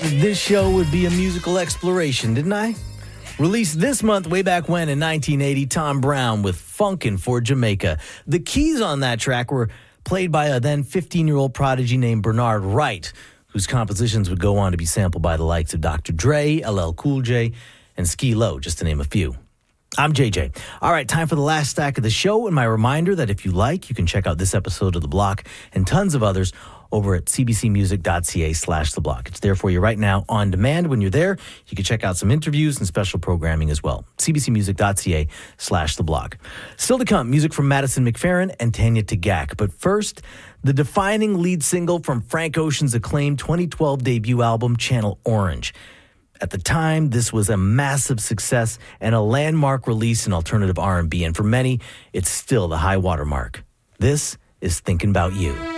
that this show would be a musical exploration, didn't I? Released this month, way back when in 1980, Tom Brown with Funkin' for Jamaica. The keys on that track were played by a then 15-year-old prodigy named Bernard Wright, whose compositions would go on to be sampled by the likes of Dr. Dre, LL Cool J, and Ski Lo, just to name a few. I'm JJ. All right, time for the last stack of the show, and my reminder that if you like, you can check out this episode of The Block and tons of others over at cbcmusic.ca/The Block. It's there for you right now on demand. When you're there, you can check out some interviews and special programming as well. cbcmusic.ca/The Block. Still to come, music from Madison McFerrin and Tanya Tagaq. But first, the defining lead single from Frank Ocean's acclaimed 2012 debut album, Channel Orange. At the time, this was a massive success and a landmark release in alternative R&B, and for many, it's still the high watermark. This is Thinking About You.